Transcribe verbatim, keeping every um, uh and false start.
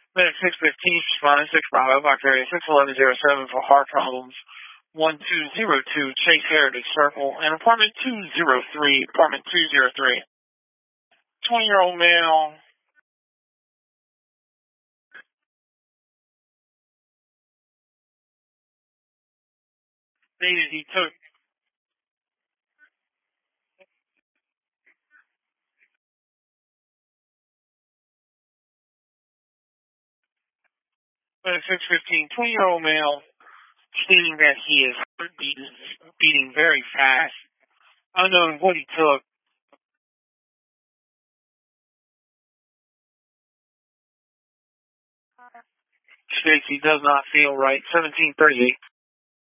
Medic six fifteen, responding six Bravo, Victoria six eleven zero seven for heart problems. one two zero two, Chase Heritage Circle, and apartment two zero three, apartment two zero three. twenty-year-old male. Stated he took Medic six fifteen, twenty-year-old male, stating that he is beating, beating very fast. Unknown what he took. States he does not feel right. seventeen thirty-eight.